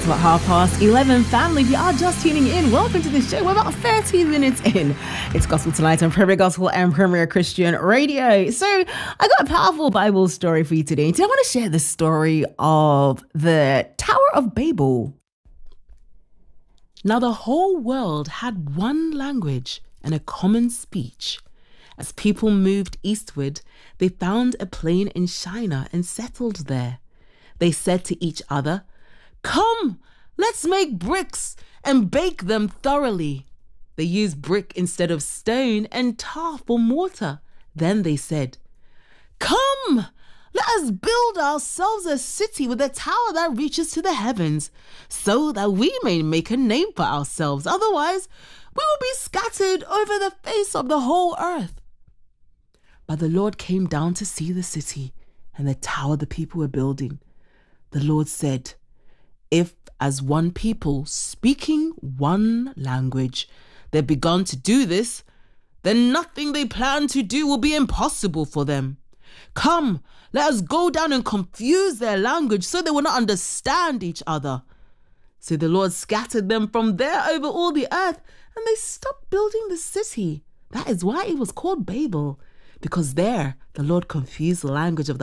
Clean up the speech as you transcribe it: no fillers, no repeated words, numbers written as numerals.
to at 11:30, family. If you are just tuning in, welcome to the show. We're about 30 minutes in. It's Gospel Tonight on Premier Gospel and Premier Christian Radio. So I got a powerful Bible story for you today. Today I want to share the story of the Tower of Babel. Now the whole world had one language and a common speech. As people moved eastward, they found a plain in Shinar and settled there. They said to each other, "Come, let's make bricks and bake them thoroughly." They used brick instead of stone and tar for mortar. Then they said, "Come, let us build ourselves a city with a tower that reaches to the heavens, so that we may make a name for ourselves. Otherwise, we will be scattered over the face of the whole earth." But the Lord came down to see the city and the tower the people were building. The Lord said, "If as one people speaking one language they've begun to do this, then nothing they plan to do will be impossible for them. Come, let us go down and confuse their language so they will not understand each other." So the Lord scattered them from there over all the earth, and they stopped building the city. That is why it was called Babel, because there the Lord confused the language of the